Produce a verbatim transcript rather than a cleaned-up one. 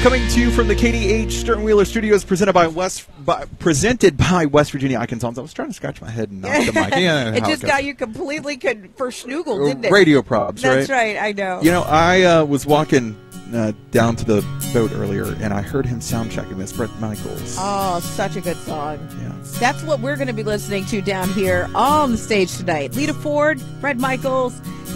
coming to you from the K D H Stern Wheeler Studios, presented by West, by, presented by West Virginia Icon Songs. I was trying to scratch my head and knock the mic. Yeah, it just it got you completely con- for Schnoogle, didn't it? Radio props, right? That's right, I know. You know, I uh, was walking uh, down to the boat earlier, and I heard him sound checking this, Bret Michaels. Oh, such a good song. Yeah. That's what we're going to be listening to down here on the stage tonight. Lita Ford, Bret Michaels,